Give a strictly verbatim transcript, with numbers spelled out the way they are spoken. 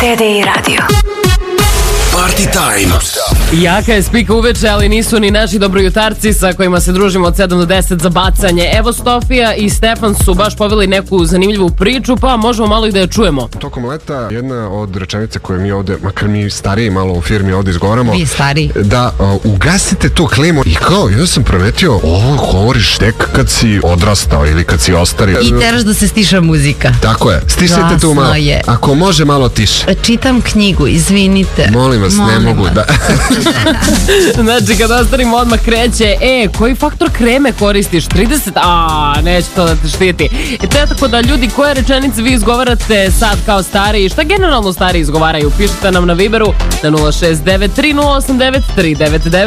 C D I radio. Party Time. Jaka je spika uveče, ali nisu ni naši dobrojutarci sa kojima se družimo od sedam do deset za bacanje. Evo, Stofija i Stefan su baš poveli neku zanimljivu priču, pa možemo malo i da je čujemo. Tokom leta jedna od rečenica koje mi ovde, makar mi stariji malo u firmi ovde izgovaramo, Vi stariji. da uh, ugasite tu klimu. I kao, ja sam primetio, ovo govoriš tek kad si odrastao ili kad si ostario. I teraš da se stiša muzika. Tako je, stišajte tu Glasno malo. je. Ako može malo tiše. Čitam knjigu, izvinite. Molim vas, Molim ne mogu vas. da... Znači, kad ostanimo odmah kreće, e, koji faktor kreme koristiš? trideset? A, neće to da te štiti. I to je tako da ljudi, koje rečenice vi izgovarate sad kao stariji? Šta generalno stariji izgovaraju? Pišite nam na Viberu na nula šest devet tri nula osam devet tri devet devet.